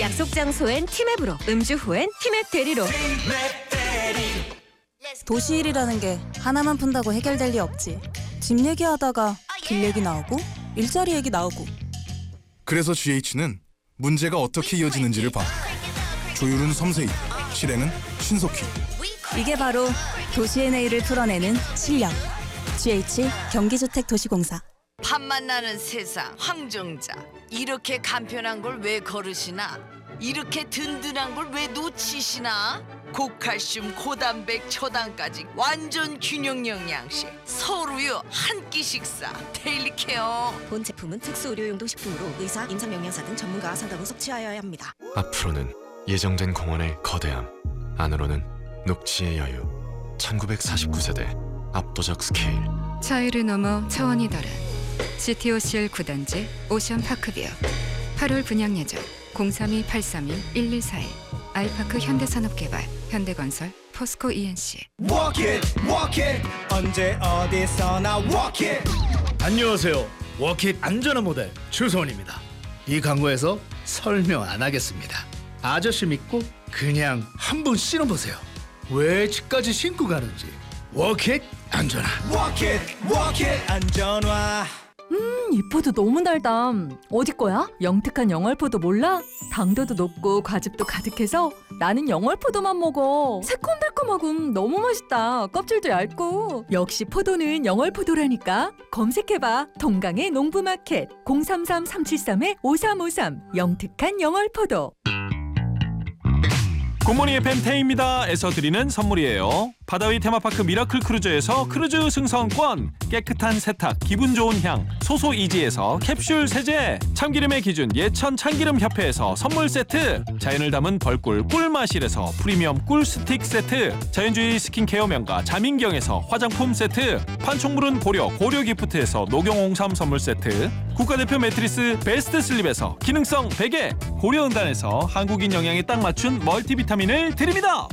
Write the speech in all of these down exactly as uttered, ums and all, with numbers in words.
약속 장소엔 티맵으로, 음주 후엔 티맵 대리로. 도시 일이라는 게 하나만 푼다고 해결될 리 없지. 집 얘기하다가 길 얘기 나오고 일자리 얘기 나오고. 그래서 지에이치는 문제가 어떻게 이어지는지를 봐. 조율은 섬세히, 실행은 신속히. 이게 바로 도시의 내일을 풀어내는 실력. 지에이치 경기주택도시공사. 밥만 나는 세상 황정자. 이렇게 간편한 걸 왜 거르시나? 이렇게 든든한 걸 왜 놓치시나? 고칼슘, 고단백, 초당까지 완전 균형 영양식. 서울우유 한 끼 식사 데일리 케어. 본 제품은 특수 의료용도 식품으로 의사, 임상영양사 등 전문가와 상담 후 섭취하여야 합니다. 앞으로는 예정된 공원의 거대함, 안으로는 녹지의 여유. 천구백사십구 세대 압도적 스케일. 차이를 넘어 차원이 다른 씨티오씨엘 구 단지 오션파크뷰. 팔월 분양 예정 공삼이 팔삼이 일일사일. 아이파크 현대산업개발, 현대건설, 포스코 이엔씨. Walk it, walk it. 언제 어디서나 walk it. 안녕하세요. 워킷 안전한 모델 추성원입니다. 이 광고에서 설명 안 하겠습니다. 아저씨 믿고 그냥 한번 신어보세요. 왜 집까지 신고 가는지. 워킷 안전한. Walk it, walk it. 안전화. 음, 이 포도 너무 달다. 어디 거야? 영특한 영월포도 몰라? 당도도 높고 과즙도 가득해서 나는 영월포도만 먹어. 새콤달콤하고 너무 맛있다. 껍질도 얇고. 역시 포도는 영월포도라니까. 검색해봐. 동강의 농부마켓 공삼삼 삼칠삼 오삼오삼. 영특한 영월포도. 굿모닝 에프엠 태희입니다.에서 드리는 선물이에요. 바다위 테마파크 미라클 크루즈에서 크루즈 승선권, 깨끗한 세탁, 기분 좋은 향, 소소이지에서 캡슐 세제, 참기름의 기준 예천 참기름협회에서 선물 세트, 자연을 담은 벌꿀 꿀마실에서 프리미엄 꿀 스틱 세트, 자연주의 스킨케어 명가 자민경에서 화장품 세트, 판촉물은 고려 고려기프트에서 녹용홍삼 선물 세트, 국가대표 매트리스 베스트 슬립에서 기능성 베개, 고려은단에서 한국인 영양에 딱 맞춘 멀티비타민을 드립니다.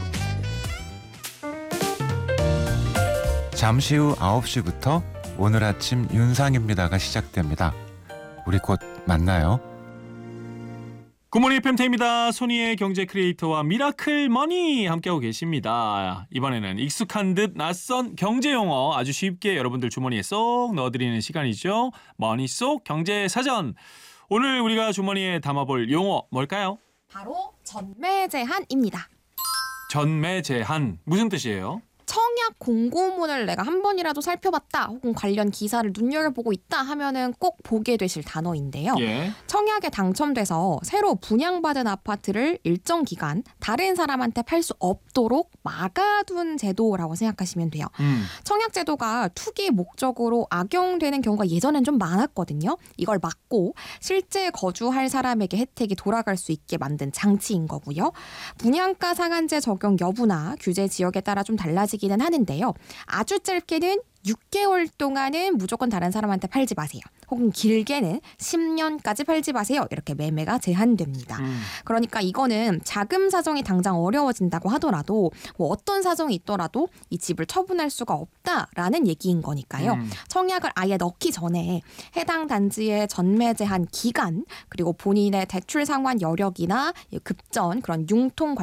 잠시 후 아홉 시부터 오늘 아침 윤상입니다가 시작됩니다. 우리 곧 만나요. 굿모닝 에프엠 태희입니다. 소니의 경제 크리에이터와 미라클 머니 함께하고 계십니다. 이번에는 익숙한 듯 낯선 경제 용어 아주 쉽게 여러분들 주머니에 쏙 넣어드리는 시간이죠. 머니 쏙 경제 사전. 오늘 우리가 주머니에 담아볼 용어 뭘까요? 바로 전매제한입니다. 전매제한 무슨 뜻이에요? 청약 공고문을 내가 한 번이라도 살펴봤다 혹은 관련 기사를 눈여겨보고 있다 하면은 꼭 보게 되실 단어인데요. 예. 청약에 당첨돼서 새로 분양받은 아파트를 일정 기간 다른 사람한테 팔 수 없도록 막아둔 제도라고 생각하시면 돼요. 음. 청약 제도가 투기 목적으로 악용되는 경우가 예전엔 좀 많았거든요. 이걸 막고 실제 거주할 사람에게 혜택이 돌아갈 수 있게 만든 장치인 거고요. 분양가 상한제 적용 여부나 규제 지역에 따라 좀 달라지기 기는 하는데요. 아주 짧게는 육 개월 동안은 무조건 다른 사람한테 팔지 마세요. 혹은 길게는 십 년까지 팔지 마세요. 이렇게 매매가 제한됩니다. 음. 그러니까 이거는 자금 사정이 당장 어려워진다고 하더라도 뭐 어떤 사정이 있더라도 이 집을 처분할 수가 없다라는 얘기인 거니까요. 음. 청약을 아예 넣기 전에 해당 단지의 전매 제한 기간 그리고 본인의 대출 상환 여력이나 급전 그런 융통